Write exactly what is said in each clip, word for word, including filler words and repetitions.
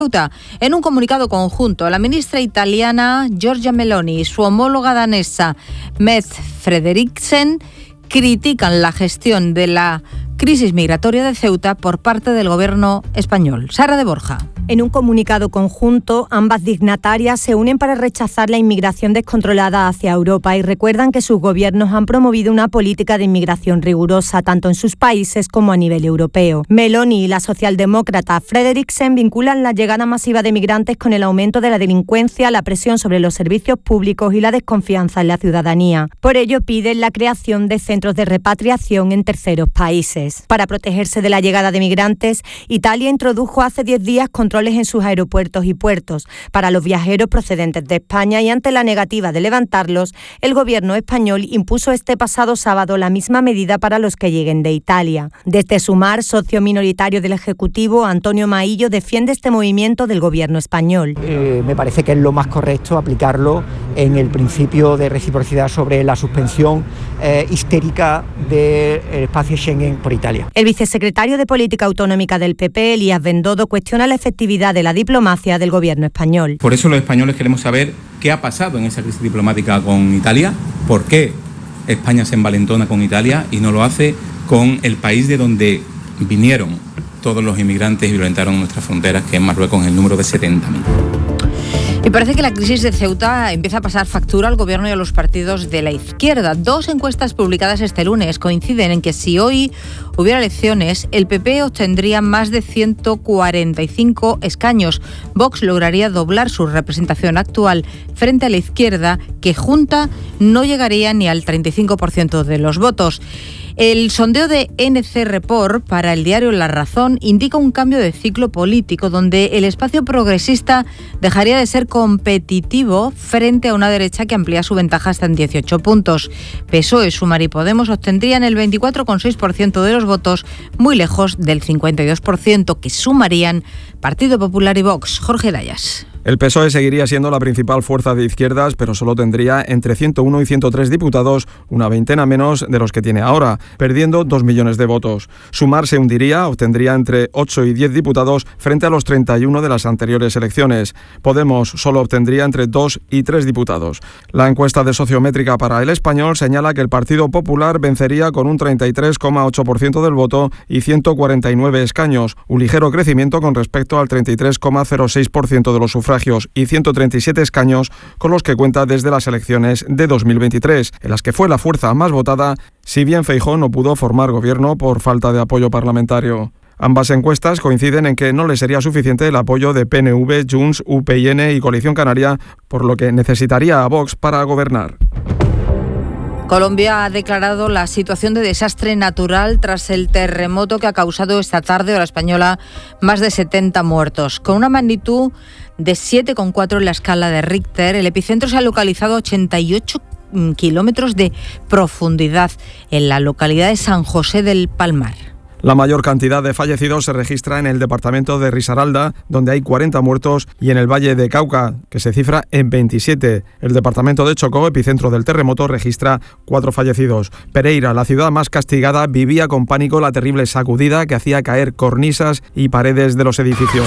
En un comunicado conjunto, la ministra italiana Giorgia Meloni y su homóloga danesa Mette Frederiksen critican la gestión de la crisis migratoria de Ceuta por parte del gobierno español. Sara de Borja. En un comunicado conjunto, ambas dignatarias se unen para rechazar la inmigración descontrolada hacia Europa y recuerdan que sus gobiernos han promovido una política de inmigración rigurosa tanto en sus países como a nivel europeo. Meloni y la socialdemócrata Frederiksen vinculan la llegada masiva de migrantes con el aumento de la delincuencia, la presión sobre los servicios públicos y la desconfianza en la ciudadanía. Por ello, piden la creación de centros de repatriación en terceros países. Para protegerse de la llegada de migrantes, Italia introdujo hace diez días controles en sus aeropuertos y puertos para los viajeros procedentes de España y ante la negativa de levantarlos, el gobierno español impuso este pasado sábado la misma medida para los que lleguen de Italia. Desde Sumar, socio minoritario del Ejecutivo, Antonio Maillo defiende este movimiento del gobierno español. Eh, me parece que es lo más correcto aplicarlo en el principio de reciprocidad sobre la suspensión eh, histérica del espacio Schengen por Italia. El vicesecretario de Política Autonómica del P P, Elías Bendodo, cuestiona la efectividad de la diplomacia del gobierno español. Por eso los españoles queremos saber qué ha pasado en esa crisis diplomática con Italia, por qué España se envalentona con Italia y no lo hace con el país de donde vinieron todos los inmigrantes y violentaron nuestras fronteras, que es Marruecos, en el número de setenta mil. Y parece que la crisis de Ceuta empieza a pasar factura al gobierno y a los partidos de la izquierda. Dos encuestas publicadas este lunes coinciden en que si hoy hubiera elecciones, el P P obtendría más de ciento cuarenta y cinco escaños. Vox lograría doblar su representación actual frente a la izquierda, que junta no llegaría ni al treinta y cinco por ciento de los votos. El sondeo de N C Report para el diario La Razón indica un cambio de ciclo político donde el espacio progresista dejaría de ser competitivo frente a una derecha que amplía su ventaja hasta en dieciocho puntos. P S O E, Sumar y Podemos obtendrían el veinticuatro coma seis por ciento de los votos, muy lejos del cincuenta y dos por ciento que sumarían Partido Popular y Vox. Jorge Dayas. El P S O E seguiría siendo la principal fuerza de izquierdas, pero solo tendría entre ciento uno y ciento tres diputados, una veintena menos de los que tiene ahora, perdiendo dos millones de votos. Sumar se hundiría, obtendría entre ocho y diez diputados frente a los treinta y uno de las anteriores elecciones. Podemos solo obtendría entre dos y tres diputados. La encuesta de Sociométrica para El Español señala que el Partido Popular vencería con un treinta y tres coma ocho por ciento del voto y ciento cuarenta y nueve escaños, un ligero crecimiento con respecto al treinta y tres coma cero seis por ciento de los sufragios y ciento treinta y siete escaños con los que cuenta desde las elecciones de dos mil veintitrés, en las que fue la fuerza más votada, si bien Feijóo no pudo formar gobierno por falta de apoyo parlamentario. Ambas encuestas coinciden en que no le sería suficiente el apoyo de P N V, Junts, U P y N y Coalición Canaria, por lo que necesitaría a Vox para gobernar. Colombia ha declarado la situación de desastre natural tras el terremoto que ha causado esta tarde, hora española, más de setenta muertos. Con una magnitud de siete coma cuatro en la escala de Richter, el epicentro se ha localizado a ochenta y ocho kilómetros de profundidad en la localidad de San José del Palmar. La mayor cantidad de fallecidos se registra en el departamento de Risaralda, donde hay cuarenta muertos, y en el Valle de Cauca, que se cifra en veintisiete. El departamento de Chocó, epicentro del terremoto, registra cuatro fallecidos. Pereira, la ciudad más castigada, vivía con pánico la terrible sacudida que hacía caer cornisas y paredes de los edificios.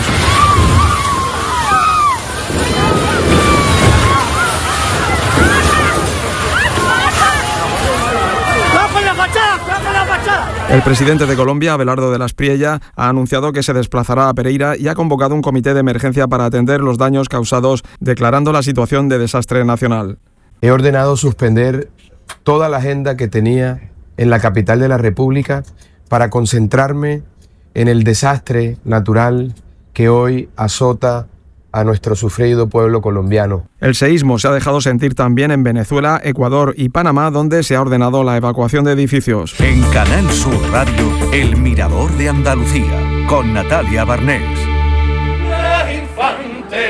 El presidente de Colombia, Abelardo de la Espriella, ha anunciado que se desplazará a Pereira y ha convocado un comité de emergencia para atender los daños causados, declarando la situación de desastre nacional. He ordenado suspender toda la agenda que tenía en la capital de la República para concentrarme en el desastre natural que hoy azota a nuestro sufrido pueblo colombiano. El seísmo se ha dejado sentir también en Venezuela, Ecuador y Panamá, donde se ha ordenado la evacuación de edificios. En Canal Sur Radio, El Mirador de Andalucía, con Natalia Barnés. Infante,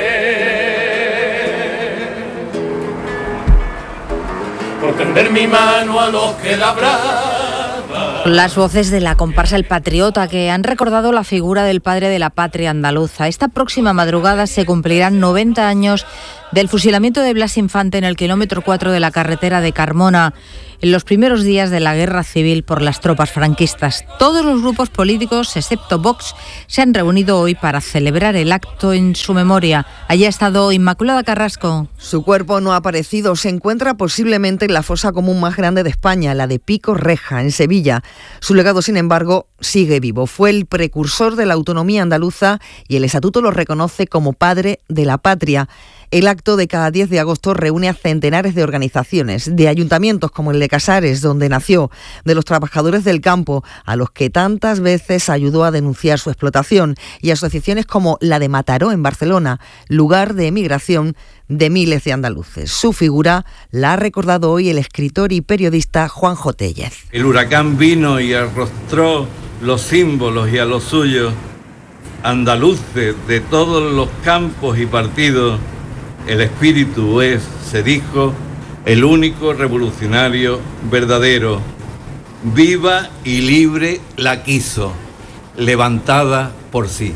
por tender mi mano a los que labraban. Las voces de la comparsa El Patriota, que han recordado la figura del padre de la patria andaluza. Esta próxima madrugada se cumplirán noventa años del fusilamiento de Blas Infante en el kilómetro cuatro de la carretera de Carmona en los primeros días de la guerra civil por las tropas franquistas. Todos los grupos políticos, excepto Vox, se han reunido hoy para celebrar el acto en su memoria. Allí ha estado Inmaculada Carrasco. Su cuerpo no ha aparecido. Se encuentra posiblemente en la fosa común más grande de España, la de Pico Reja, en Sevilla. Su legado, sin embargo, sigue vivo. Fue el precursor de la autonomía andaluza y el estatuto lo reconoce como padre de la patria. El acto de cada diez de agosto reúne a centenares de organizaciones, de ayuntamientos como el de Casares, donde nació, de los trabajadores del campo, a los que tantas veces ayudó a denunciar su explotación, y asociaciones como la de Mataró, en Barcelona, lugar de emigración de miles de andaluces. Su figura la ha recordado hoy el escritor y periodista Juanjo Tellez. El huracán vino y arrostró los símbolos y a los suyos andaluces de todos los campos y partidos. El espíritu es, se dijo, el único revolucionario verdadero. Viva y libre la quiso, levantada por sí.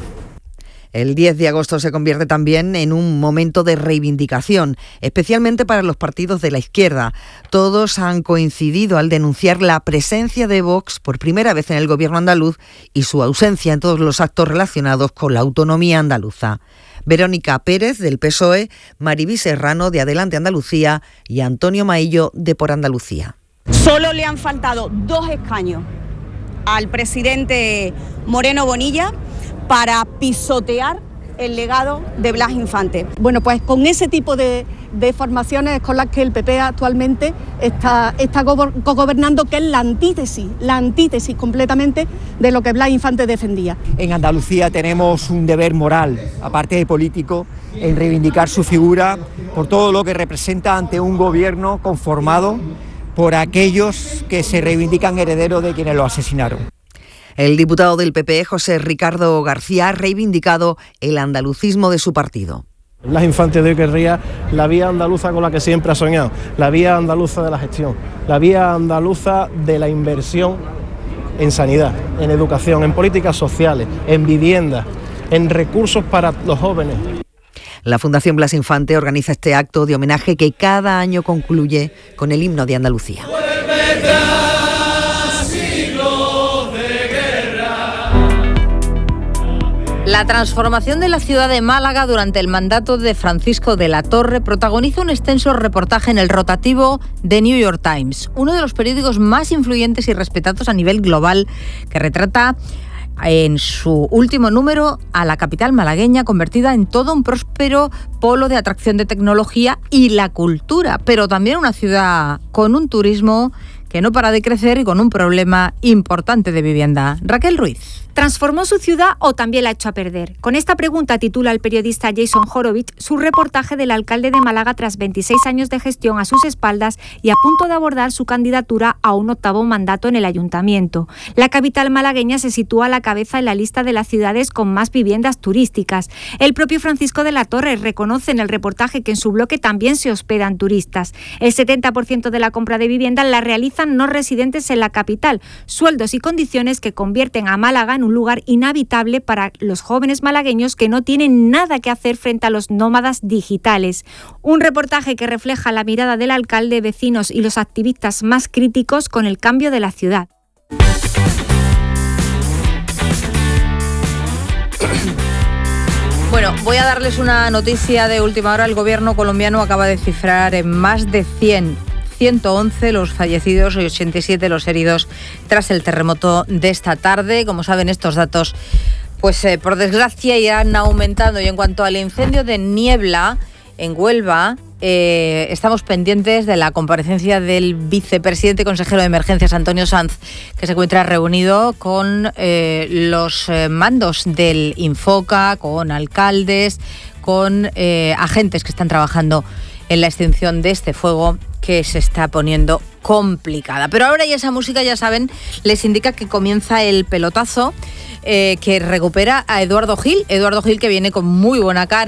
El diez de agosto se convierte también en un momento de reivindicación, especialmente para los partidos de la izquierda. Todos han coincidido al denunciar la presencia de Vox por primera vez en el gobierno andaluz y su ausencia en todos los actos relacionados con la autonomía andaluza. Verónica Pérez, del P S O E, Maribí Serrano, de Adelante Andalucía, y Antonio Maillo, de Por Andalucía. Solo le han faltado dos escaños al presidente Moreno Bonilla para pisotear el legado de Blas Infante. Bueno, pues con ese tipo de, de formaciones con las que el P P actualmente está, está gobernando, que es la antítesis, la antítesis completamente de lo que Blas Infante defendía. En Andalucía tenemos un deber moral, aparte de político, en reivindicar su figura por todo lo que representa ante un gobierno conformado por aquellos que se reivindican herederos de quienes lo asesinaron. El diputado del P P, José Ricardo García, ha reivindicado el andalucismo de su partido. Blas Infante de hoy querría la vía andaluza con la que siempre ha soñado, la vía andaluza de la gestión, la vía andaluza de la inversión en sanidad, en educación, en políticas sociales, en vivienda, en recursos para los jóvenes. La Fundación Blas Infante organiza este acto de homenaje que cada año concluye con el himno de Andalucía. La transformación de la ciudad de Málaga durante el mandato de Francisco de la Torre protagoniza un extenso reportaje en el rotativo The New York Times, uno de los periódicos más influyentes y respetados a nivel global, que retrata en su último número a la capital malagueña convertida en todo un próspero polo de atracción de tecnología y la cultura, pero también una ciudad con un turismo que no para de crecer y con un problema importante de vivienda. Raquel Ruiz. ¿Transformó su ciudad o también la echó a perder? Con esta pregunta titula el periodista Jason Horowitz su reportaje del alcalde de Málaga tras veintiséis años de gestión a sus espaldas y a punto de abordar su candidatura a un octavo mandato en el ayuntamiento. La capital malagueña se sitúa a la cabeza en la lista de las ciudades con más viviendas turísticas. El propio Francisco de la Torre reconoce en el reportaje que en su bloque también se hospedan turistas. El setenta por ciento de la compra de viviendas la realizan no residentes en la capital, sueldos y condiciones que convierten a Málaga en un lugar inhabitable para los jóvenes malagueños que no tienen nada que hacer frente a los nómadas digitales. Un reportaje que refleja la mirada del alcalde, vecinos y los activistas más críticos con el cambio de la ciudad. Bueno, voy a darles una noticia de última hora. El gobierno colombiano acaba de cifrar en más de cien ciento once los fallecidos y ochenta y siete los heridos tras el terremoto de esta tarde. Como saben, estos datos, pues eh, por desgracia, irán aumentando. Y en cuanto al incendio de Niebla, en Huelva, eh, estamos pendientes de la comparecencia del vicepresidente consejero de Emergencias, Antonio Sanz, que se encuentra reunido con eh, los eh, mandos del Infoca, con alcaldes, con eh, agentes que están trabajando en la extinción de este fuego que se está poniendo complicada. Pero ahora ya esa música, ya saben, les indica que comienza el pelotazo eh, que recupera a Eduardo Gil. Eduardo Gil, que viene con muy buena cara,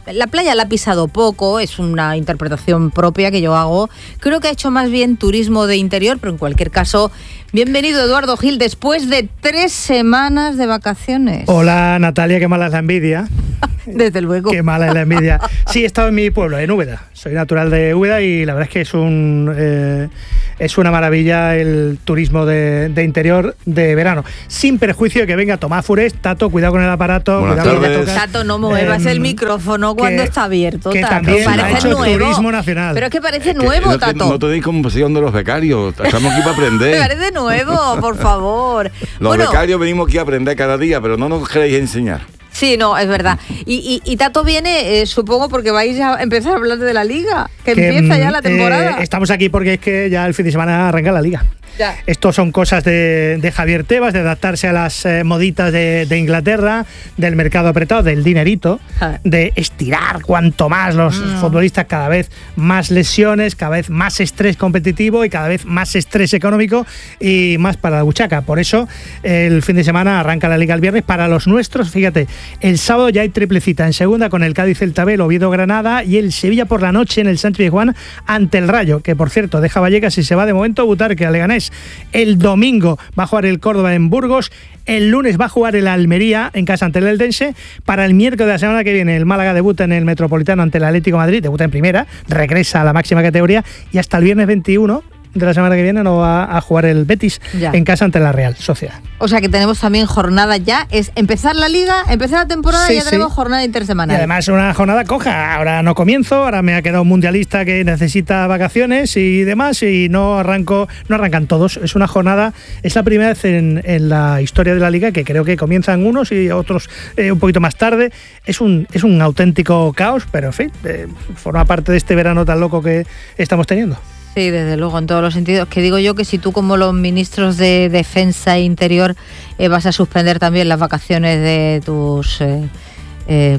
la playa la ha pisado poco, es una interpretación propia que yo hago. Creo que ha hecho más bien turismo de interior, pero en cualquier caso, bienvenido Eduardo Gil, después de tres semanas de vacaciones. Hola Natalia, qué mala es la envidia. Desde luego. Qué mala es la envidia. Sí, he estado en mi pueblo, en Úbeda. Soy natural de Úbeda y la verdad es que es un eh, es una maravilla el turismo de, de interior de verano. Sin perjuicio de que venga Tomás Fures. Tato, cuidado con el aparato. Buenas cuidado tardes. con el Tato, no muevas eh, el micrófono cuando que, está abierto. Que Tato, también parece ha hecho nuevo. turismo nacional. Pero es que parece Es que nuevo, no, Tato. No tenéis compasión de los becarios. Estamos aquí para Me aprender. parece nuevo, por favor. Los bueno, becarios venimos aquí a aprender cada día, pero no nos queréis enseñar. Sí, no, es verdad. Y, y, y Tato viene, eh, supongo, porque vais a empezar a hablar de la Liga, que, que empieza ya la temporada. Eh, estamos aquí porque es que ya el fin de semana arranca la Liga. Ya. Estos son cosas de, de Javier Tebas, de adaptarse a las eh, moditas de, de Inglaterra, del mercado apretado, del dinerito, ah. de estirar cuanto más los mm. futbolistas, cada vez más lesiones, cada vez más estrés competitivo y cada vez más estrés económico y más para la buchaca. Por eso el fin de semana arranca la Liga el viernes. Para los nuestros, fíjate, el sábado ya hay triple cita en segunda con el Cádiz, el Tabel, Oviedo, Granada y el Sevilla por la noche en el Sánchez Pizjuán ante el Rayo, que por cierto deja Vallecas y se va de momento a Butarque, a Leganés. El domingo va a jugar el Córdoba en Burgos. El lunes va a jugar el Almería en casa ante el Eldense. Para el miércoles de la semana que viene el Málaga debuta en el Metropolitano ante el Atlético de Madrid, debuta en primera, regresa a la máxima categoría y hasta el viernes veintiuno de la semana que viene no va a jugar el Betis ya. en casa ante la Real Sociedad. O sea que tenemos también jornada ya, es empezar la Liga, empezar la temporada sí, y ya sí. tenemos jornada intersemanal. Y además una jornada coja, ahora no comienzo, ahora me ha quedado un mundialista que necesita vacaciones y demás y no arranco, no arrancan todos. Es una jornada, es la primera vez en, en la historia de la Liga que creo que comienzan unos y otros eh, un poquito más tarde. Es un, es un auténtico caos, pero en fin, eh, forma parte de este verano tan loco que estamos teniendo. Sí, desde luego, en todos los sentidos. Que digo yo que si tú, como los ministros de Defensa e Interior, eh, vas a suspender también las vacaciones de tus eh, eh,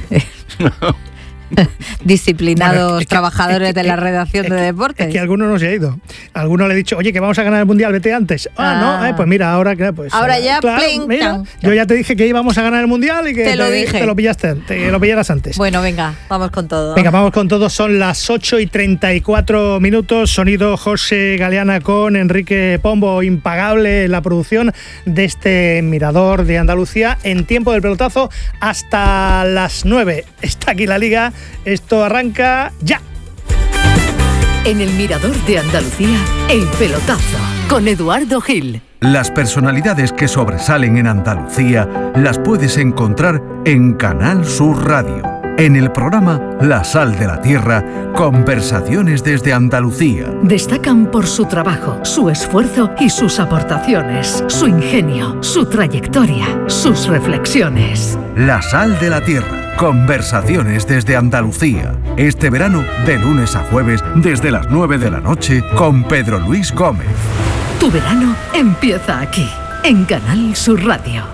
disciplinados bueno, es que, trabajadores es que, de la redacción es de que, deportes. Es que alguno no se ha ido. Alguno le he dicho, oye, que vamos a ganar el Mundial, vete antes. Ah, ah. no, eh, pues mira, ahora pues ahora ya, claro, pling, mira, yo ya te dije que íbamos a ganar el Mundial y que te lo, te, dije. te lo pillaste, te lo pillaras antes. Bueno, venga, vamos con todo. Venga, vamos con todo. Son las ocho y treinta y cuatro minutos. Sonido José Galeana con Enrique Pombo, impagable en la producción de este Mirador de Andalucía. En tiempo del pelotazo hasta las nueve. Está aquí la Liga. Esto arranca ya. En el Mirador de Andalucía, el pelotazo con Eduardo Gil. Las personalidades que sobresalen en Andalucía las puedes encontrar en Canal Sur Radio. En el programa La Sal de la Tierra, conversaciones desde Andalucía. Destacan por su trabajo, su esfuerzo y sus aportaciones, su ingenio, su trayectoria, sus reflexiones. La Sal de la Tierra, conversaciones desde Andalucía. Este verano, de lunes a jueves, desde las nueve de la noche, con Pedro Luis Gómez. Tu verano empieza aquí, en Canal Sur Radio.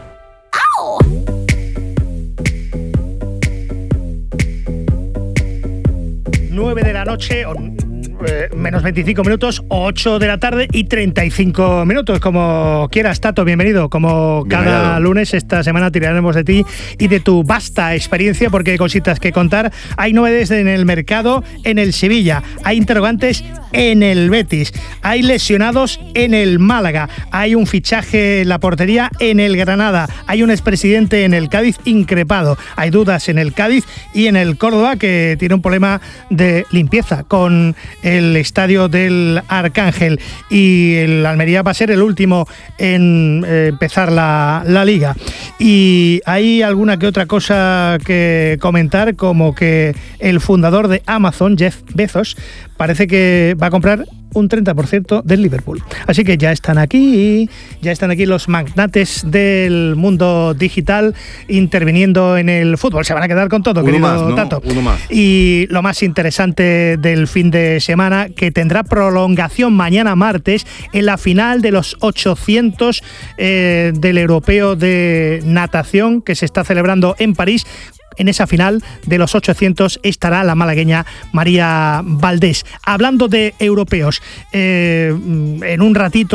nueve de la noche, o, eh, menos veinticinco minutos, o ocho de la tarde y treinta y cinco minutos, como quieras. Tato, bienvenido. Como Bien cada hallado. lunes, esta semana tiraremos de ti y de tu vasta experiencia, porque hay cositas que contar. Hay novedades en el mercado, en el Sevilla. Hay interrogantes en el Betis. Hay lesionados en el Málaga. Hay un fichaje en la portería en el Granada. Hay un expresidente en el Cádiz increpado. Hay dudas en el Cádiz y en el Córdoba, que tiene un problema de limpieza con el estadio del Arcángel. Y el Almería va a ser el último en eh, empezar la, la Liga. Y hay alguna que otra cosa que comentar, como que el fundador de Amazon, Jeff Bezos, parece que va a comprar un treinta por ciento del Liverpool. Así que ya están aquí, ya están aquí los magnates del mundo digital interviniendo en el fútbol. Se van a quedar con todo, Uno querido más, ¿no? Tato. Uno más. Y lo más interesante del fin de semana, que tendrá prolongación mañana martes en la final de los ochocientos eh, del Europeo de Natación, que se está celebrando en París. En esa final de los ochocientos estará la malagueña María Valdés. Hablando de europeos, eh, en un ratito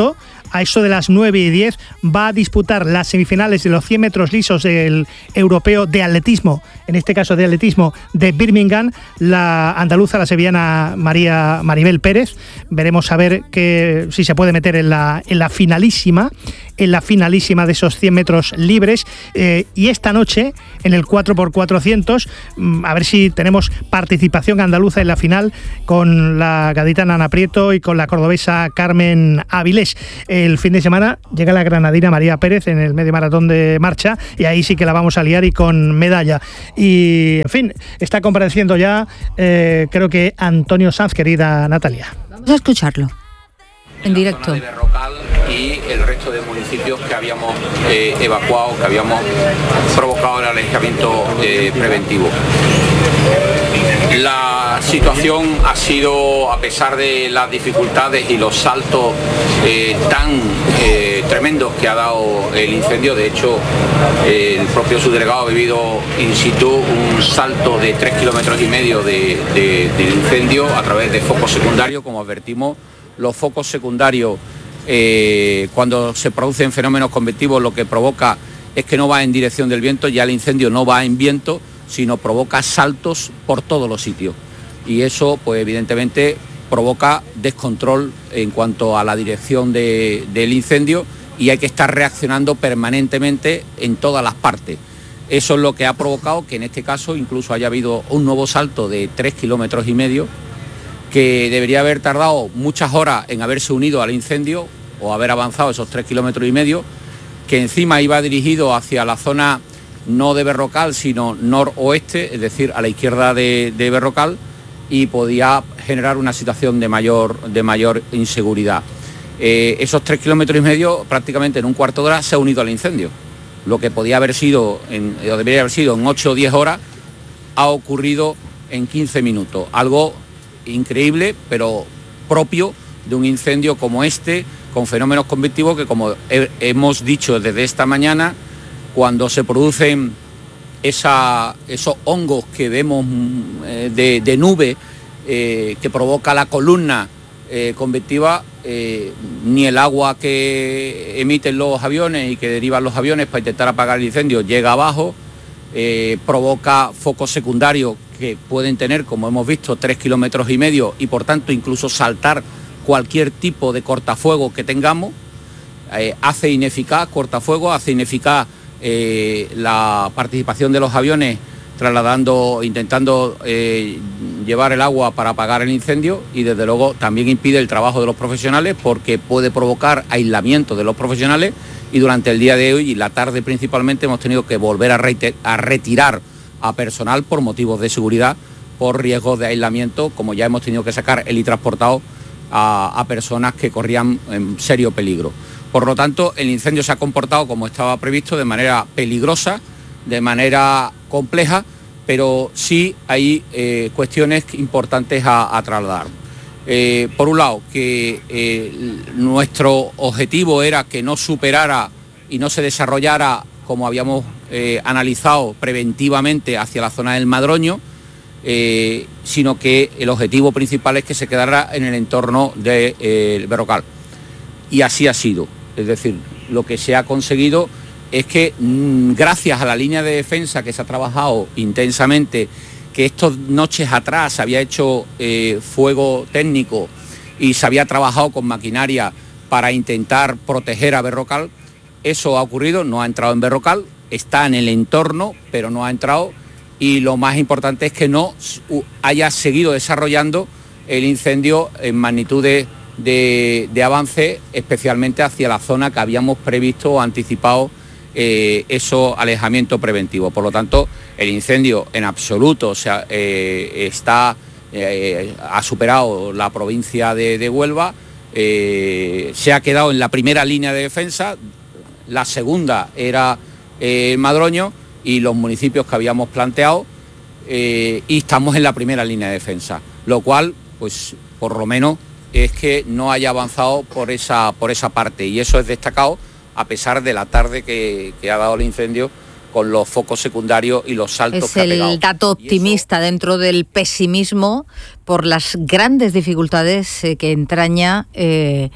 a eso de las nueve y diez, va a disputar las semifinales de los cien metros lisos del europeo de atletismo, en este caso de atletismo de Birmingham, la andaluza, la sevillana María Maribel Pérez. Veremos a ver que, si se puede meter en la, en la finalísima, en la finalísima de esos cien metros libres. Eh, y esta noche, en el cuatro por cuatrocientos, a ver si tenemos participación andaluza en la final con la gaditana Ana Prieto y con la cordobesa Carmen Avilés. El fin de semana llega la granadina María Pérez en el medio maratón de marcha, y ahí sí que la vamos a liar y con medalla. Y, en fin, está compareciendo ya, eh, creo que Antonio Sanz, querida Natalia. Vamos a escucharlo en directo. De Berrocal y el resto de municipios que habíamos eh, evacuado, que habíamos provocado el alejamiento eh, preventivo. La situación ha sido, a pesar de las dificultades y los saltos eh, tan eh, tremendos que ha dado el incendio, de hecho eh, el propio subdelegado ha vivido in situ un salto de tres kilómetros y medio de, de, del incendio a través de focos secundarios. Como advertimos, los focos secundarios, eh, cuando se producen fenómenos convectivos, lo que provoca es que no va en dirección del viento, ya el incendio no va en viento, sino provoca saltos por todos los sitios. Y eso, pues evidentemente, provoca descontrol en cuanto a la dirección de, del incendio, y hay que estar reaccionando permanentemente en todas las partes. Eso es lo que ha provocado que en este caso incluso haya habido un nuevo salto de tres kilómetros y medio, que debería haber tardado muchas horas en haberse unido al incendio o haber avanzado esos tres kilómetros y medio, que encima iba dirigido hacia la zona no de Berrocal, sino noroeste, es decir, a la izquierda de, de Berrocal, y podía generar una situación de mayor, de mayor inseguridad. Eh, esos tres kilómetros y medio, prácticamente en un cuarto de hora, se ha unido al incendio. Lo que podía haber sido, en, o debería haber sido en ocho o diez horas, ha ocurrido en quince minutos. Algo increíble, pero propio de un incendio como este, con fenómenos convectivos que, como he, hemos dicho desde esta mañana, cuando se producen esa, esos hongos que vemos eh, de, de nube eh, que provoca la columna eh, convectiva, eh, ni el agua que emiten los aviones y que derivan los aviones para intentar apagar el incendio llega abajo, eh, provoca focos secundarios que pueden tener, como hemos visto, tres kilómetros y medio, y por tanto incluso saltar cualquier tipo de cortafuego que tengamos. Eh, hace ineficaz cortafuego, hace ineficaz eh, la participación de los aviones trasladando, intentando eh, llevar el agua para apagar el incendio, y desde luego también impide el trabajo de los profesionales, porque puede provocar aislamiento de los profesionales, y durante el día de hoy y la tarde principalmente hemos tenido que volver a, reiter- a retirar a personal por motivos de seguridad, por riesgos de aislamiento, como ya hemos tenido que sacar helitransportados a, a personas que corrían en serio peligro. Por lo tanto, el incendio se ha comportado como estaba previsto, de manera peligrosa, de manera compleja, pero sí hay eh, cuestiones importantes a, a trasladar. Eh, por un lado, que eh, nuestro objetivo era que no superara y no se desarrollara, como habíamos eh, analizado preventivamente, hacia la zona del Madroño, eh, sino que el objetivo principal es que se quedara en el entorno del de, eh, Berrocal. Y así ha sido. Es decir, lo que se ha conseguido es que, mmm, gracias a la línea de defensa que se ha trabajado intensamente, que estas noches atrás se había hecho eh, fuego técnico y se había trabajado con maquinaria para intentar proteger a Berrocal, eso ha ocurrido, no ha entrado en Berrocal, está en el entorno, pero no ha entrado, y lo más importante es que no haya seguido desarrollando el incendio en magnitudes de, de avance, especialmente hacia la zona que habíamos previsto o anticipado eh, esos alejamientos preventivos. Por lo tanto, el incendio en absoluto, o sea, eh, está, eh, ha superado la provincia de, de Huelva, eh, se ha quedado en la primera línea de defensa, la segunda era eh, el Madroño y los municipios que habíamos planteado, eh, y estamos en la primera línea de defensa, lo cual, pues, por lo menos es que no haya avanzado por esa, por esa parte, y eso es destacado a pesar de la tarde que, que ha dado el incendio, con los focos secundarios y los saltos es que ha pegado. Es el dato optimista dentro del pesimismo por las grandes dificultades eh, que entraña eh,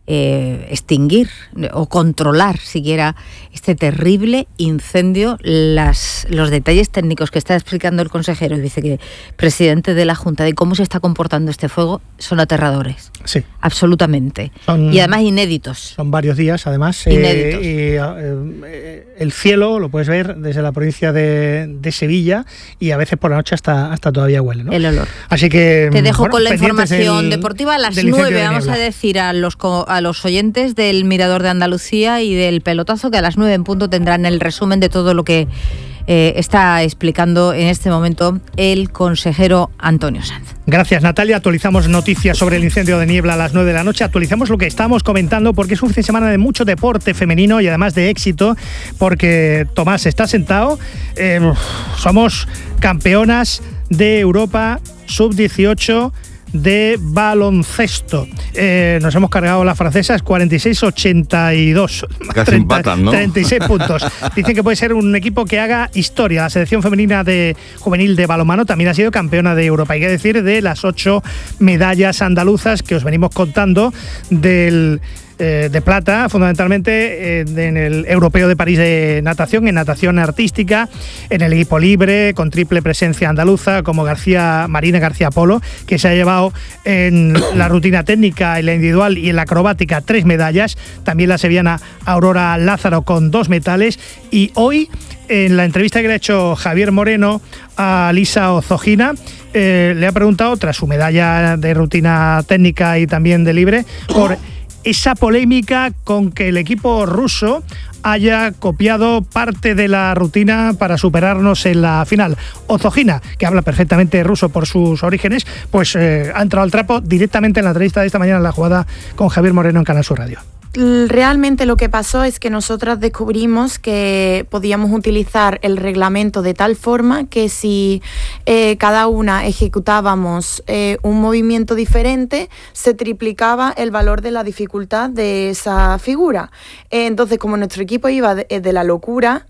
eh, extinguir o controlar siquiera este terrible incendio. Las, los detalles técnicos que está explicando el consejero y vicepresidente de la Junta de cómo se está comportando este fuego son aterradores. Sí. Absolutamente. Son, y además inéditos. Son varios días, además. Inéditos. Eh, eh, eh, el cielo lo puedes ver desde la provincia de, de Sevilla y a veces por la noche hasta, hasta todavía huele, ¿no? El olor. Así que... Te dejo bueno, con la información del, deportiva a las nueve. Vamos a decir a los, a los oyentes del Mirador de Andalucía y del Pelotazo que a las nueve en punto tendrán el resumen de todo lo que eh, está explicando en este momento el consejero Antonio Sanz. Gracias, Natalia. Actualizamos noticias sobre el incendio de Niebla a las nueve de la noche. Actualizamos lo que estamos comentando porque es un fin de semana de mucho deporte femenino y además de éxito, porque Tomás está sentado. Eh, somos campeonas de Europa sub dieciocho de baloncesto. Eh, nos hemos cargado las francesas cuarenta y seis a ochenta y dos. Casi treinta, empatan, ¿no? treinta y seis puntos. Dicen que puede ser un equipo que haga historia. La selección femenina de juvenil de balonmano también ha sido campeona de Europa. Hay que decir de las ocho medallas andaluzas que os venimos contando del... Eh, de plata, fundamentalmente eh, en el Europeo de París de natación, en natación artística, en el equipo libre, con triple presencia andaluza, como García Marina García Polo, que se ha llevado en la rutina técnica, en la individual y en la acrobática tres medallas. También la sevillana Aurora Lázaro con dos metales. Y hoy, en la entrevista que le ha hecho Javier Moreno a Lisa Ozogina, eh, le ha preguntado, tras su medalla de rutina técnica y también de libre, por esa polémica con que el equipo ruso haya copiado parte de la rutina para superarnos en la final. Ozogina, que habla perfectamente ruso por sus orígenes, pues eh, ha entrado al trapo directamente en la entrevista de esta mañana en la jugada con Javier Moreno en Canal Sur Radio. Realmente lo que pasó es que nosotras descubrimos que podíamos utilizar el reglamento de tal forma que si eh, cada una ejecutábamos eh, un movimiento diferente, se triplicaba el valor de la dificultad de esa figura. Eh, entonces, como nuestro equipo iba de, de la locura,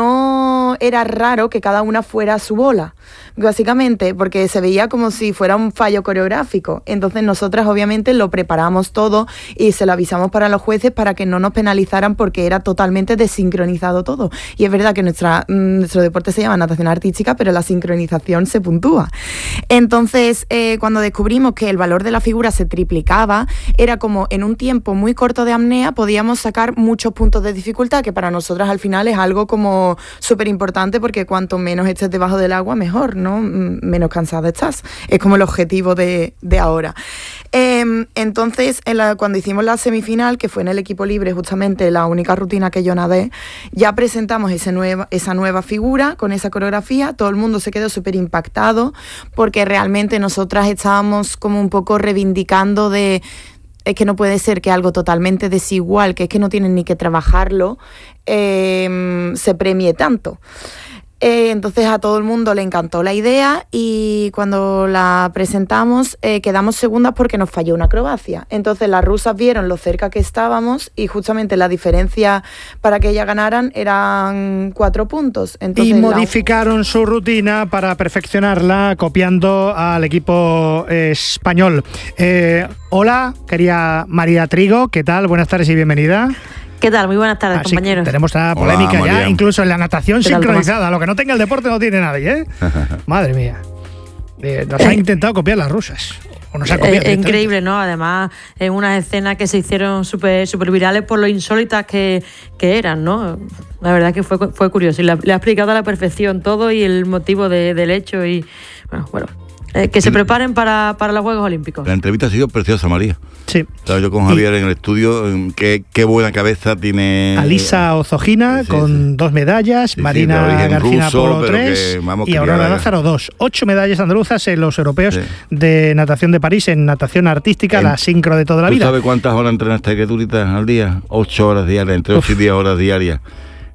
no era raro que cada una fuera a su bola, básicamente, porque se veía como si fuera un fallo coreográfico. Entonces nosotras obviamente lo preparamos todo y se lo avisamos para los jueces para que no nos penalizaran porque era totalmente desincronizado todo. Y es verdad que nuestra, nuestro deporte se llama natación artística, pero la sincronización se puntúa. Entonces, eh, cuando descubrimos que el valor de la figura se triplicaba, era como en un tiempo muy corto de apnea podíamos sacar muchos puntos de dificultad, que para nosotras al final es algo como súper importante, porque cuanto menos estés debajo del agua, mejor, ¿no? Menos cansada estás. Es como el objetivo de, de ahora. Eh, entonces, en la, cuando hicimos la semifinal, que fue en el equipo libre, justamente la única rutina que yo nadé, ya presentamos ese nueva, esa nueva figura con esa coreografía. Todo el mundo se quedó súper impactado, porque realmente nosotras estábamos como un poco reivindicando de... Es que no puede ser que algo totalmente desigual, que es que no tienen ni que trabajarlo, eh, se premie tanto. Eh, entonces a todo el mundo le encantó la idea y cuando la presentamos eh, quedamos segundas porque nos falló una acrobacia. Entonces las rusas vieron lo cerca que estábamos y justamente la diferencia para que ellas ganaran eran cuatro puntos. Entonces, y modificaron la... su rutina para perfeccionarla copiando al equipo eh, español. Eh, hola, querida María Trigo, ¿qué tal? Buenas tardes y bienvenida. ¿Qué tal? Muy buenas tardes, Así compañeros. Tenemos la polémica Hola, ya, incluso en la natación sincronizada. Lo que no tenga el deporte no tiene nadie, ¿eh? Madre mía. Eh, nos han intentado copiar las rusas. O nos han copiado. Es increíble, ¿no? Además, en unas escenas que se hicieron súper super virales por lo insólitas que, que eran, ¿no? La verdad que fue, fue curioso. Y le, le ha explicado a la perfección todo y el motivo de, del hecho. Y bueno, bueno. Eh, que se preparen para, para los Juegos Olímpicos. La entrevista ha sido preciosa, María. Sí. Estaba yo con Javier y... en el estudio. Qué, qué buena cabeza tiene... Alisa Ozogina, sí, con sí. dos medallas, sí, Marina sí, García Polo tres y Aurora Lázaro dos. Ocho medallas andaluzas en los europeos sí. de natación de París, en natación artística, en... la sincro de toda la vida. ¿Tú sabes cuántas horas entrenas criaturitas al día? Ocho horas diarias, entre ocho y diez horas diarias.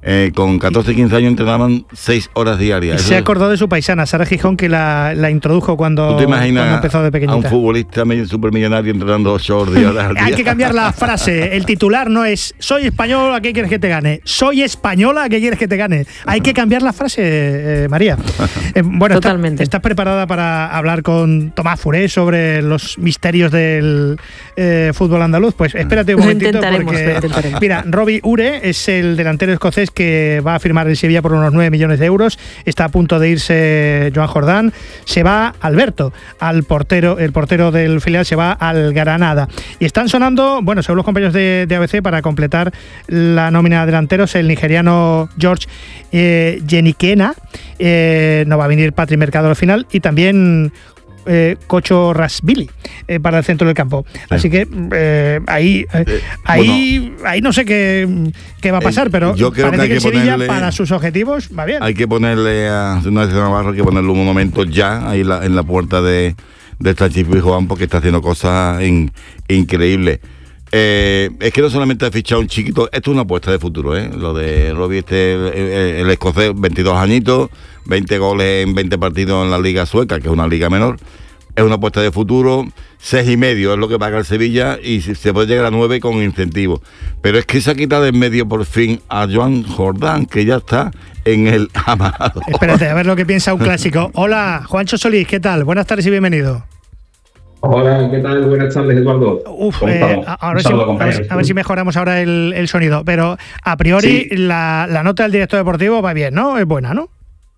Eh, con catorce, quince años entrenaban seis horas diarias. Y se acordó de su paisana, Sara Gijón, que la, la introdujo cuando, ¿Tú te imaginas cuando empezó de pequeñita? A un futbolista medio supermillonario entrenando ocho horas diarias al día? Hay que cambiar la frase. El titular no es soy español, ¿a qué quieres que te gane? Soy española, ¿a qué quieres que te gane? Hay que cambiar la frase, eh, María. Eh, bueno, Totalmente. ¿Estás preparada para hablar con Tomás Furé sobre los misterios del eh, fútbol andaluz? Pues espérate un momentito. Lo intentaremos, porque, lo intentaremos. Mira, Robbie Ure es el delantero escocés que va a firmar en Sevilla por unos nueve millones de euros. Está a punto de irse Joan Jordán. Se va Alberto, al portero, el portero del filial se va al Granada. Y están sonando, bueno, según los compañeros de, de A B C, para completar la nómina de delanteros, el nigeriano George eh, Jenikena, eh, no va a venir Patrick Mercado al final, y también Eh, Kocho Rasvili eh, para el centro del campo. Sí. Así que eh, ahí eh, eh, ahí bueno, ahí no sé qué, qué va a pasar, eh, pero yo creo parece que, hay que, que Sevilla ponerle, para sus objetivos va bien. Hay que ponerle a Navarro, hay que ponerle un monumento ya ahí la, en la puerta de, de esta Chico y Juan, porque está haciendo cosas in, increíbles. Eh, es que no solamente ha fichado un chiquito, esto es una apuesta de futuro, ¿eh? Lo de Robbie, este, el, el, el escocés, veintidós añitos, veinte goles en veinte partidos en la Liga Sueca, que es una liga menor. Es una apuesta de futuro, seis y medio es lo que paga el Sevilla y se puede llegar a nueve con incentivos. Pero es que se ha quitado en medio por fin a Joan Jordán, que ya está en el Amado. Espérate, a ver lo que piensa un clásico. Hola, Juancho Solís, ¿qué tal? Buenas tardes y bienvenido. Hola, ¿qué tal? Buenas tardes, Eduardo. Uf, eh, ahora sí, a, ver, a ver si mejoramos ahora el, el sonido. Pero a priori sí. la, la nota del director deportivo va bien, ¿no? Es buena, ¿no?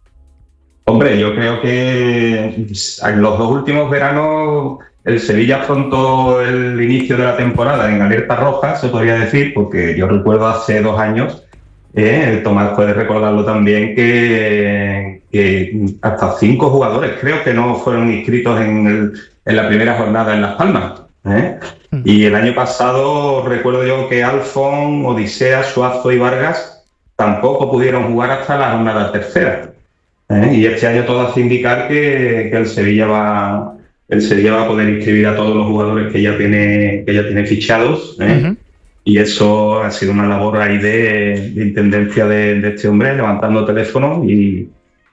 Hombre, yo creo que en los dos últimos veranos el Sevilla afrontó el inicio de la temporada en alerta roja, se podría decir, porque yo recuerdo hace dos años, eh, Tomás puede recordarlo también, que, que hasta cinco jugadores creo que no fueron inscritos en, el, en la primera jornada en Las Palmas. ¿eh? Mm. Y el año pasado recuerdo yo que Alfon, Odisea, Suazo y Vargas tampoco pudieron jugar hasta la jornada tercera. ¿Eh? Y este año todo hace indicar que, que el Sevilla va el Sevilla va a poder inscribir a todos los jugadores que ya tiene que ya tiene fichados, ¿eh? Uh-huh. Y eso ha sido una labor ahí de, de intendencia de, de este hombre, levantando teléfonos y,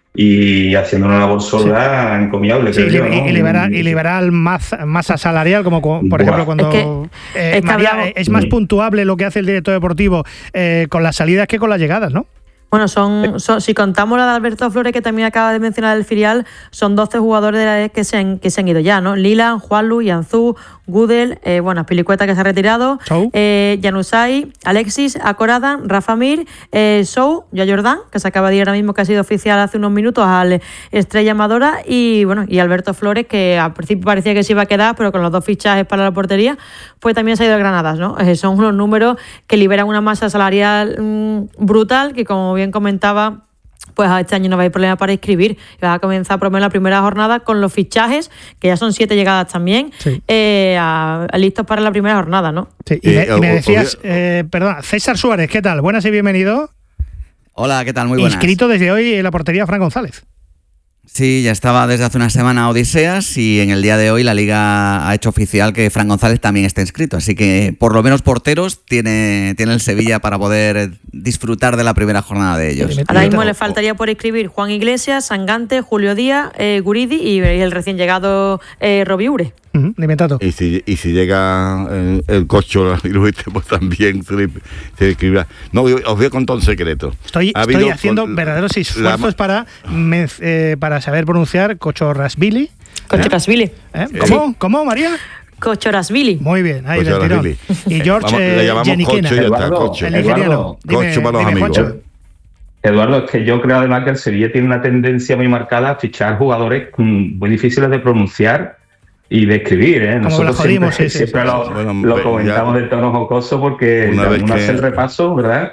y haciendo una labor sorda sí. encomiable. Sí, creo y, yo, ¿no? y liberar, y liberar más, masa salarial, como por Buah. ejemplo cuando es, que, eh, es, María, hablamos, es más sí. puntuable lo que hace el director deportivo eh, con las salidas que con las llegadas, ¿no? Bueno, son, son si contamos la de Alberto Flores, que también acaba de mencionar el filial, son doce jugadores de la E que se han, que se han ido ya, ¿no? Lilan, Juanlu, Yanzú, Gudel, eh, bueno, Pilicueta, que se ha retirado, eh, Januzaj, Alexis, Acorada, Rafa Mir, eh, Sou, ya Jordán, que se acaba de ir ahora mismo, que ha sido oficial hace unos minutos al Estrella Amadora, y bueno, y Alberto Flores, que al principio parecía que se iba a quedar, pero con los dos fichajes para la portería, pues también se ha ido a Granadas, ¿no? Eh, son unos números que liberan una masa salarial mmm, brutal, que como bien comentaba, pues este año no va a haber problema para inscribir. Va a comenzar por lo menos la primera jornada con los fichajes, que ya son siete llegadas también, sí. eh, a, a listos para la primera jornada, ¿no? Sí. Y, me, y me decías, eh, perdón, César Suárez, ¿qué tal? Buenas y bienvenido. Hola, ¿qué tal? Muy buenas. Inscrito desde hoy en la portería Fran González. Sí, ya estaba desde hace una semana Odiseas y en el día de hoy la Liga ha hecho oficial que Fran González también está inscrito. Así que por lo menos porteros tiene, tiene el Sevilla para poder disfrutar de la primera jornada de ellos. Ahora mismo le faltaría por inscribir Juan Iglesias, Sangante, Julio Díaz, eh, Guridi y el recién llegado eh, Robbie Ure. Uh-huh, y, si, y si llega el, el Cocho y Luis, pues también se, se escribirá. No, os voy a contar un secreto. Estoy, estoy haciendo con, verdaderos esfuerzos la, para, me, eh, para saber pronunciar Kocho Rasvili. Kocho Rasvili. ¿Eh? ¿Cómo? Sí. ¿Cómo, María? Kocho Rasvili. Muy bien, ahí del tirón. Y George Vamos, eh, le llamamos Kocho y ya está, Kocho. El nigeriano. Kocho para los dime, amigos. Juancho. Eduardo, es que yo creo además que el Sevilla tiene una tendencia muy marcada a fichar jugadores muy difíciles de pronunciar y de escribir, ¿eh? Nosotros jodimos, siempre, sí, siempre sí, lo, sí. Bueno, lo comentamos ya, de tono jocoso porque una vez uno que... hace el repaso, ¿verdad?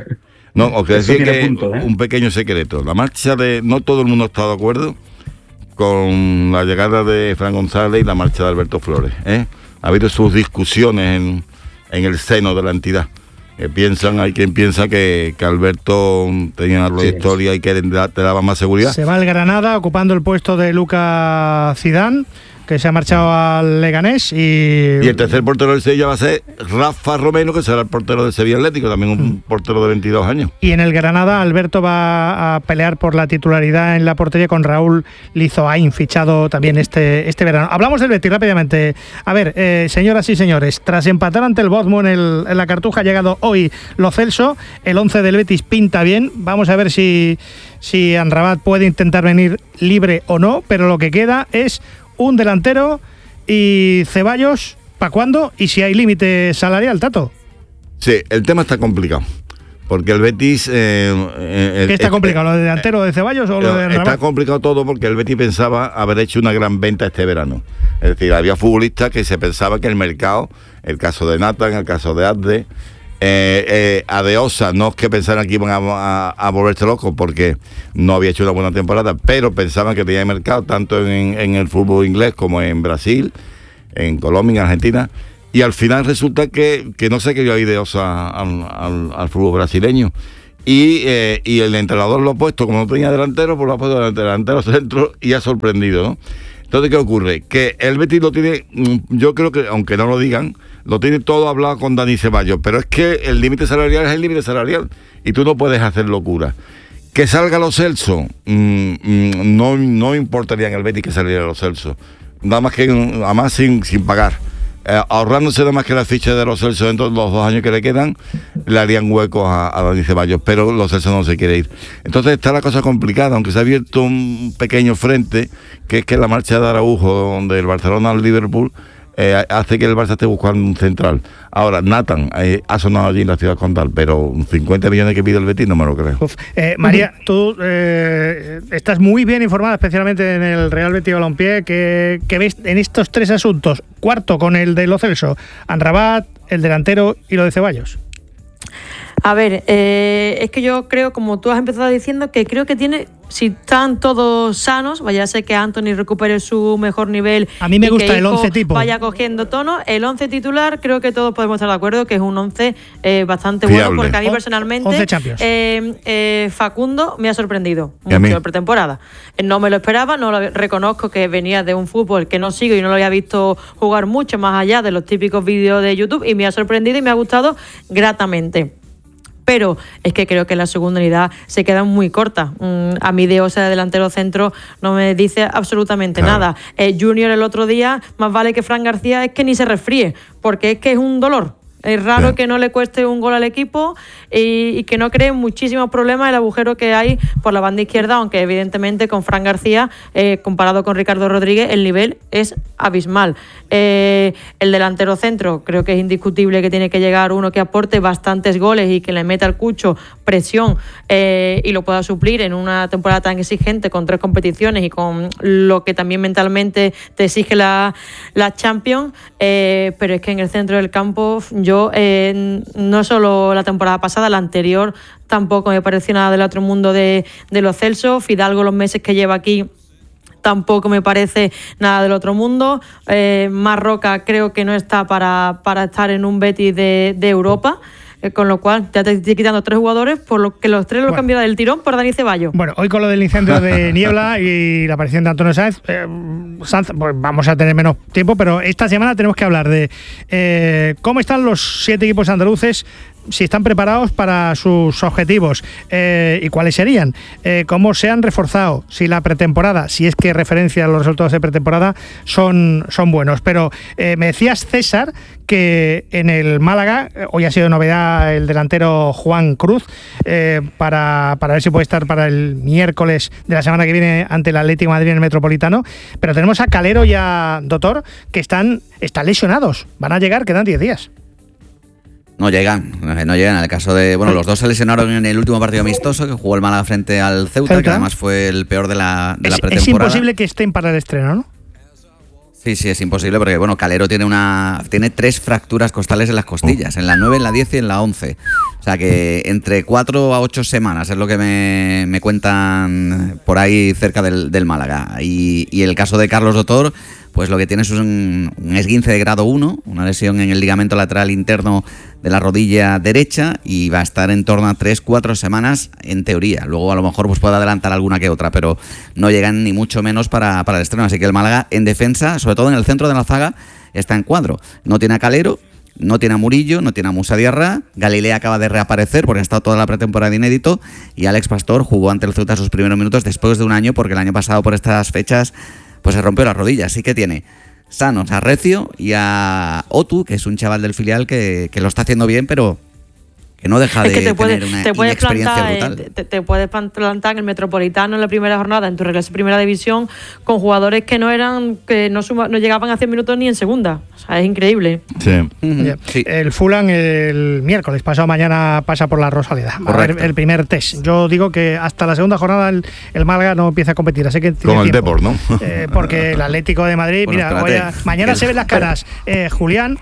No, os quiero decir que punto, ¿eh? Un pequeño secreto. La marcha de... No todo el mundo está de acuerdo con la llegada de Fran González y la marcha de Alberto Flores, ¿eh? Ha habido sus discusiones en, en el seno de la entidad. Que piensan, hay quien piensa que, que Alberto tenía una trayectoria sí, y que te daba más seguridad. Se va al Granada ocupando el puesto de Lucas Zidane. que se ha marchado al Leganés. Y, y el tercer portero del Sevilla va a ser Rafa Romero, que será el portero del Sevilla Atlético, también un mm. portero de veintidós años. Y en el Granada, Alberto va a pelear por la titularidad en la portería con Raúl Lizoain, fichado también este, este verano. Hablamos del Betis rápidamente. A ver, eh, señoras y señores, tras empatar ante el Bournemouth en, el, en la Cartuja, ha llegado hoy Lo Celso. El once del Betis pinta bien. Vamos a ver si, si Amrabat puede intentar venir libre o no, pero lo que queda es un delantero y Ceballos. ¿Para cuándo? Y si hay límite salarial, Tato. Sí, el tema está complicado. Porque el Betis... Eh, ¿Qué está complicado? ¿Lo de delantero de Ceballos o lo de Amrabat? Está complicado todo porque el Betis pensaba haber hecho una gran venta este verano. Es decir, había futbolistas que se pensaba que el mercado, el caso de Nathan, el caso de Adde, eh, eh, Adeosa, no es que pensaran que iban a, a, a volverse locos porque no había hecho una buena temporada, pero pensaban que tenía mercado tanto en, en el fútbol inglés como en Brasil, en Colombia, en Argentina, y al final resulta que, que no se quería ir de Osa al, al, al fútbol brasileño. Y, eh, y el entrenador lo ha puesto, como no tenía delantero, pues lo ha puesto delantero centro y ha sorprendido, ¿no? Entonces, ¿qué ocurre? Que el Betis lo tiene, yo creo que, aunque no lo digan, lo tiene todo hablado con Dani Ceballos, pero es que el límite salarial es el límite salarial y tú no puedes hacer locura. Que salga Lo Celso, mmm, mmm, no, no importaría en el Betis que saliera Lo Celso, nada más que, además sin, sin pagar. Eh, ahorrándose nada más que la ficha de Lo Celso dentro de los dos años que le quedan, le harían huecos a, a Dani Ceballos, pero Lo Celso no se quiere ir. Entonces está la cosa complicada, aunque se ha abierto un pequeño frente, que es que la marcha de Araujo del Barcelona al Liverpool eh, hace que el Barça esté buscando un central. Ahora, Nathan eh, ha sonado allí en la ciudad condal, pero cincuenta millones que pide el Betis no me lo creo. Uf, eh, María, tú eh, estás muy bien informada, especialmente en el Real Betis Balompié, que, que ves en estos tres asuntos. Cuarto con el de Lo Celso, Amrabat, el delantero y lo de Ceballos. A ver, eh, es que yo creo, como tú has empezado diciendo, que creo que tiene, si están todos sanos, vaya a ser que Anthony recupere su mejor nivel. A mí me gusta el once tipo. Vaya cogiendo tono. El once titular, creo que todos podemos estar de acuerdo que es un once eh, bastante fiable. Bueno, porque a mí personalmente eh, eh, Facundo me ha sorprendido mucho en pretemporada. No me lo esperaba, no lo reconozco que venía de un fútbol que no sigo y no lo había visto jugar mucho más allá de los típicos vídeos de YouTube y me ha sorprendido y me ha gustado gratamente. Pero es que creo que la segunda unidad se queda muy corta. A mí de Osa de delantero centro no me dice absolutamente claro. nada. Eh, Junior el otro día, más vale que Fran García es que ni se resfríe, porque es que es un dolor. Es raro sí. que no le cueste un gol al equipo y, y que no cree muchísimos problemas el agujero que hay por la banda izquierda, aunque evidentemente con Fran García, eh, comparado con Ricardo Rodríguez, el nivel es abismal. Eh, el delantero centro, creo que es indiscutible que tiene que llegar uno que aporte bastantes goles y que le meta al cucho presión eh, y lo pueda suplir en una temporada tan exigente con tres competiciones y con lo que también mentalmente te exige la, la Champions, eh, pero es que en el centro del campo yo eh, no solo la temporada pasada, la anterior tampoco me pareció nada del otro mundo de, de Lo Celso. Fidalgo los meses que lleva aquí tampoco me parece nada del otro mundo. Eh, Marroca creo que no está para, para estar en un Betis de, de Europa. Eh, con lo cual ya te estoy quitando tres jugadores por lo que los tres bueno. lo cambiaron del tirón por Dani Ceballos. Bueno, hoy con lo del incendio de Niebla y la aparición de Antonio Sáenz, eh, Sáenz pues vamos a tener menos tiempo, pero esta semana tenemos que hablar de eh, cómo están los siete equipos andaluces, si están preparados para sus objetivos eh, y cuáles serían, eh, cómo se han reforzado, si la pretemporada, si es que referencia a los resultados de pretemporada son, son buenos. Pero eh, me decías, César, que en el Málaga hoy ha sido novedad el delantero Juan Cruz eh, para, para ver si puede estar para el miércoles de la semana que viene ante el Atlético de Madrid en el Metropolitano, pero tenemos a Calero y a Doctor que están, están lesionados, van a llegar, quedan diez días. No llegan, no llegan. En el caso de, bueno, los dos se lesionaron en el último partido amistoso que jugó el Málaga frente al Ceuta, ¿Ceuta? Que además fue el peor de la, de es, la pretemporada. Es imposible que estén para el estreno, ¿no? Sí, sí, es imposible porque, bueno, Calero tiene una tiene tres fracturas costales en las costillas, en la nueve, en la diez y en la once. O sea que entre cuatro a ocho semanas es lo que me, me cuentan por ahí cerca del, del Málaga. Y, y el caso de Carlos Dotor, pues lo que tiene es un, un esguince de grado uno, una lesión en el ligamento lateral interno de la rodilla derecha, y va a estar en torno a tres cuatro semanas en teoría. Luego a lo mejor pues puede adelantar alguna que otra, pero no llegan ni mucho menos para, para el estreno. Así que el Málaga en defensa, sobre todo en el centro de la zaga, está en cuadro. No tiene a Calero, no tiene a Murillo, no tiene a Musa Diarra. Galilea acaba de reaparecer porque ha estado toda la pretemporada inédito, y Alex Pastor jugó ante el Ceuta sus primeros minutos después de un año, porque el año pasado por estas fechas pues se rompió la rodilla. Así que tiene sanos a Recio y a Otu, que es un chaval del filial que, que lo está haciendo bien, pero que no deja es de que te puede, tener una te puedes inexperiencia plantar, brutal. Te, te puedes plantar en el Metropolitano en la primera jornada, en tu regreso a primera división, con jugadores que no eran, que no, suma, no llegaban a cien minutos ni en segunda. O sea, es increíble. Sí. Uh-huh. Sí. El Fulham el miércoles, pasado mañana, pasa por la Rosaleda. A ver el primer test. Yo digo que hasta la segunda jornada el, el Málaga no empieza a competir, así que como el Depor, ¿no? Eh, porque el Atlético de Madrid, bueno, mira, voy a, mañana se ven las caras. Eh, Julián,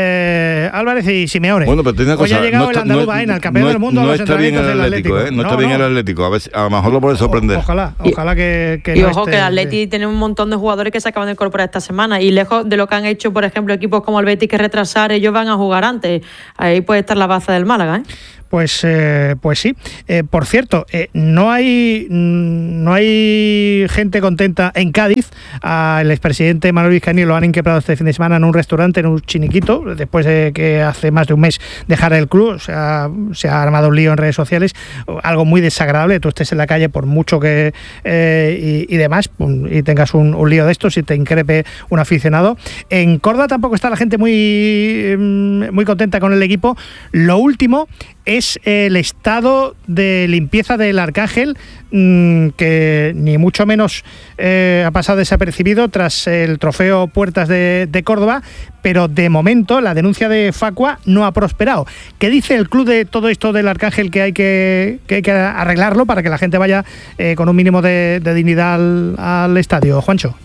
Eh, Álvarez y Simeone. Bueno, pero tiene una cosa, hoy ha llegado no está, el andaluz no, Baena, el campeón no, del mundo, no a los está bien el entrenamientos del Atlético, Atlético. ¿eh? No, no está bien no. el Atlético. A, ver, a lo mejor lo puede sorprender. O, ojalá, ojalá que, que y no ojo esté, que el Atleti tiene un montón de jugadores que se acaban de incorporar esta semana, y lejos de lo que han hecho, por ejemplo, equipos como el Betis que retrasar, ellos van a jugar antes. Ahí puede estar la baza del Málaga, ¿eh? Pues, eh, pues sí. Eh, por cierto, eh, no hay no hay gente contenta en Cádiz. Al expresidente Manuel Vizcaíno lo han inquebrado este fin de semana en un restaurante, en un chiniquito, después de que hace más de un mes dejara el club. O sea, se ha armado un lío en redes sociales, algo muy desagradable. Tú estés en la calle por mucho que eh, y, y demás, y tengas un, un lío de estos y te increpe un aficionado. En Córdoba tampoco está la gente muy, muy contenta con el equipo. Lo último es el estado de limpieza del Arcángel, mmm, que ni mucho menos eh, ha pasado desapercibido tras el trofeo Puertas de, de Córdoba, pero de momento la denuncia de Facua no ha prosperado. ¿Qué dice el club de todo esto del Arcángel que hay que, que, hay que arreglarlo para que la gente vaya eh, con un mínimo de, de dignidad al, al estadio, Juancho?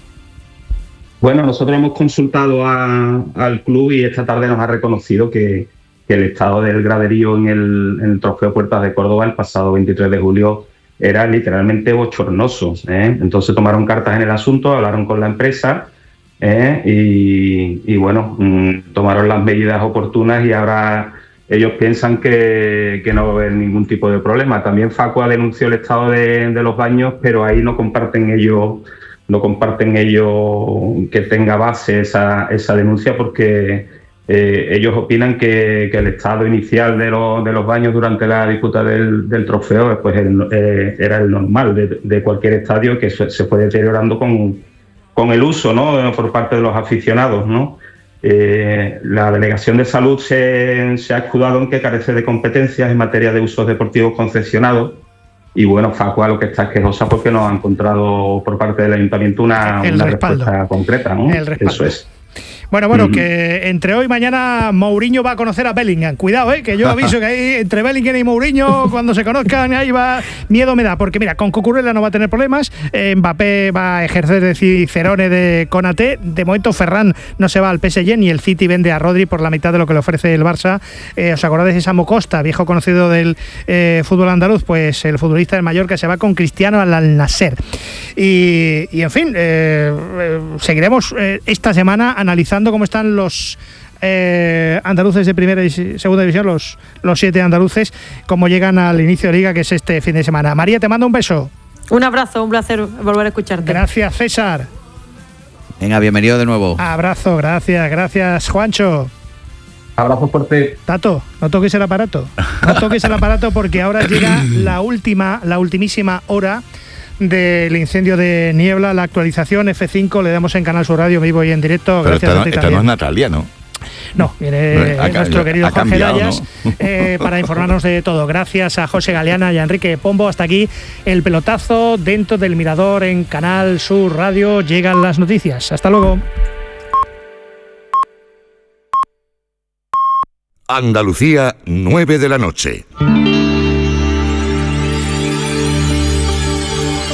Bueno, nosotros hemos consultado a, al club y esta tarde nos ha reconocido que que el estado del graderío en el, en el trofeo Puertas de Córdoba el pasado veintitrés de julio era literalmente bochornoso, ¿eh? Entonces tomaron cartas en el asunto, hablaron con la empresa ¿eh? y, y bueno, mmm, tomaron las medidas oportunas y ahora ellos piensan que, que no va a haber ningún tipo de problema. También Facua denunció el estado de, de los baños, pero ahí no comparten ellos, no comparten ellos que tenga base esa, esa denuncia, porque Eh, ellos opinan que, que el estado inicial de, lo, de los baños durante la disputa del, del trofeo pues el, eh, era el normal de, de cualquier estadio, que se, se fue deteriorando con, con el uso, ¿no?, por parte de los aficionados, ¿no? Eh, la Delegación de Salud se, se ha escudado en que carece de competencias en materia de usos deportivos concesionados, y bueno, Facua lo que está es quejosa porque no ha encontrado por parte del Ayuntamiento una, una respuesta concreta, ¿no? El respaldo. Eso es. Bueno, bueno, uh-huh. que entre hoy y mañana Mourinho va a conocer a Bellingham. Cuidado, eh, que yo aviso que ahí entre Bellingham y Mourinho, cuando se conozcan, ahí va, miedo me da, porque mira, con Cucurella no va a tener problemas, eh, Mbappé va a ejercer de Cicerone de Konaté, de momento Ferran no se va al P S G, ni el City vende a Rodri por la mitad de lo que le ofrece el Barça. Eh, ¿Os acordáis de Samu Costa, viejo conocido del eh, fútbol andaluz? Pues el futbolista del Mallorca se va con Cristiano al Al-Nassr. Y, y en fin, eh, eh, seguiremos eh, esta semana analizando cómo están los eh, andaluces de primera y segunda división, los, los siete andaluces, cómo llegan al inicio de liga, que es este fin de semana. María, te mando un beso. Un abrazo, un placer volver a escucharte. Gracias, César. Venga, bienvenido de nuevo. Abrazo, gracias, gracias, Juancho. Abrazo fuerte. Tato, no toques el aparato. No toques el aparato porque ahora llega la última, la ultimísima hora del incendio de Niebla, la actualización F cinco, le damos en Canal Sur Radio, vivo y en directo. Pero gracias esta, a ti esta también. no es Natalia, ¿no? No, viene ha, nuestro querido ha Jorge cambiado, Dayas, ¿no? eh, para informarnos de todo. Gracias a José Galeana y a Enrique Pombo. Hasta aquí el pelotazo dentro del Mirador en Canal Sur Radio. Llegan las noticias. Hasta luego. Andalucía, nueve de la noche.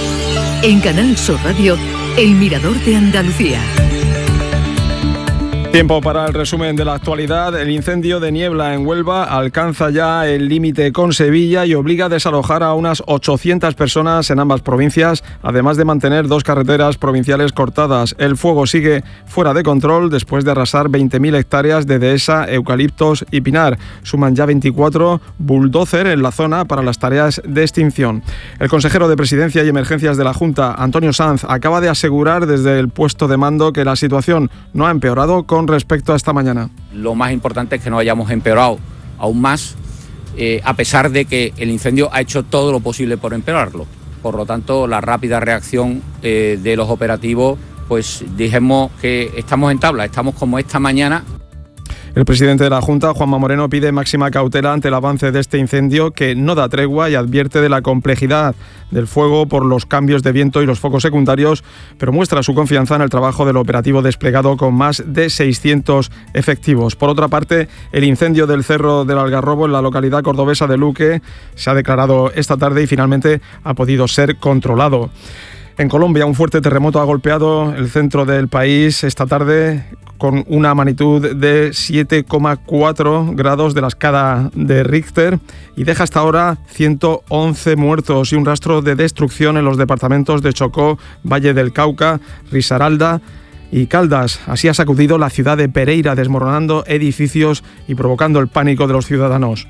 En Canal Sur Radio, El Mirador de Andalucía. Tiempo para el resumen de la actualidad. El incendio de Niebla en Huelva alcanza ya el límite con Sevilla y obliga a desalojar a unas ochocientas personas en ambas provincias, además de mantener dos carreteras provinciales cortadas. El fuego sigue fuera de control después de arrasar veinte mil hectáreas de dehesa, eucaliptos y pinar. Suman ya veinticuatro bulldozer en la zona para las tareas de extinción. El consejero de Presidencia y Emergencias de la Junta, Antonio Sanz, acaba de asegurar desde el puesto de mando que la situación no ha empeorado con respecto a esta mañana. Lo más importante es que no hayamos empeorado aún más, eh, a pesar de que el incendio ha hecho todo lo posible por empeorarlo. Por lo tanto, la rápida reacción eh, de los operativos, pues dijimos que estamos en tabla, estamos como esta mañana. El presidente de la Junta, Juanma Moreno, pide máxima cautela ante el avance de este incendio que no da tregua y advierte de la complejidad del fuego por los cambios de viento y los focos secundarios, pero muestra su confianza en el trabajo del operativo desplegado con más de seiscientos efectivos. Por otra parte, el incendio del Cerro del Algarrobo en la localidad cordobesa de Luque se ha declarado esta tarde y finalmente ha podido ser controlado. En Colombia, un fuerte terremoto ha golpeado el centro del país esta tarde con una magnitud de siete coma cuatro grados de la escala de Richter y deja hasta ahora ciento once muertos y un rastro de destrucción en los departamentos de Chocó, Valle del Cauca, Risaralda y Caldas. Así ha sacudido la ciudad de Pereira, desmoronando edificios y provocando el pánico de los ciudadanos.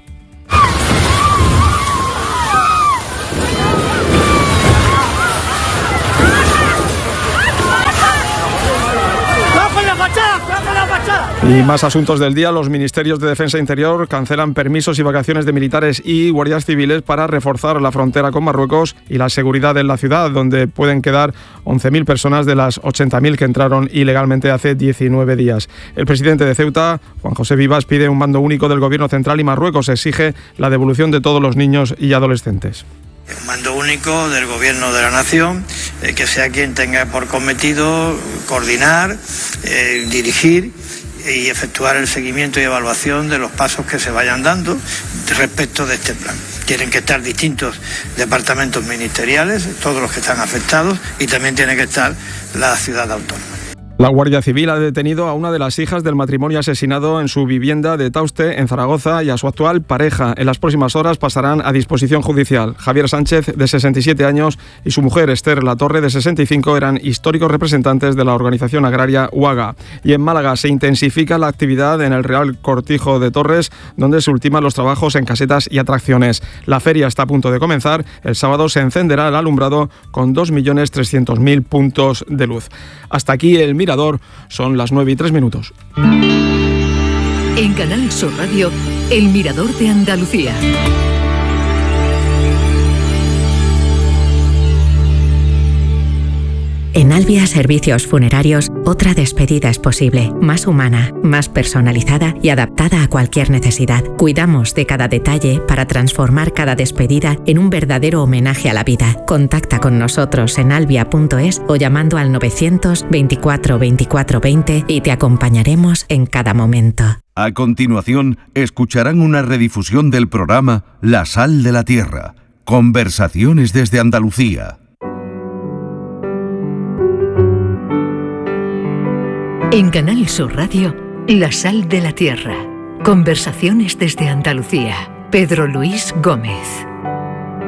Y más asuntos del día. Los ministerios de Defensa e Interior cancelan permisos y vacaciones de militares y guardias civiles para reforzar la frontera con Marruecos y la seguridad en la ciudad, donde pueden quedar once mil personas de las ochenta mil que entraron ilegalmente hace diecinueve días. El presidente de Ceuta, Juan José Vivas, pide un mando único del Gobierno central y Marruecos exige la devolución de todos los niños y adolescentes. Un mando único del Gobierno de la Nación, eh, que sea quien tenga por cometido coordinar, eh, dirigir y efectuar el seguimiento y evaluación de los pasos que se vayan dando respecto de este plan. Tienen que estar distintos departamentos ministeriales, todos los que están afectados, y también tiene que estar la ciudad autónoma. La Guardia Civil ha detenido a una de las hijas del matrimonio asesinado en su vivienda de Tauste, en Zaragoza, y a su actual pareja. En las próximas horas pasarán a disposición judicial. Javier Sánchez, de sesenta y siete años, y su mujer Esther Latorre, de sesenta y cinco, eran históricos representantes de la organización agraria UAGA. Y en Málaga se intensifica la actividad en el Real Cortijo de Torres, donde se ultiman los trabajos en casetas y atracciones. La feria está a punto de comenzar. El sábado se encenderá el alumbrado con dos millones trescientos mil puntos de luz. Hasta aquí el Mirador, son las nueve y tres minutos. En Canal Sur Radio, El Mirador de Andalucía. En Albia Servicios Funerarios, otra despedida es posible, más humana, más personalizada y adaptada a cualquier necesidad. Cuidamos de cada detalle para transformar cada despedida en un verdadero homenaje a la vida. Contacta con nosotros en albia punto es o llamando al novecientos veinticuatro veinticuatro veinte y te acompañaremos en cada momento. A continuación, escucharán una redifusión del programa La Sal de la Tierra. Conversaciones desde Andalucía. En Canal Sur Radio, La Sal de la Tierra. Conversaciones desde Andalucía. Pedro Luis Gómez.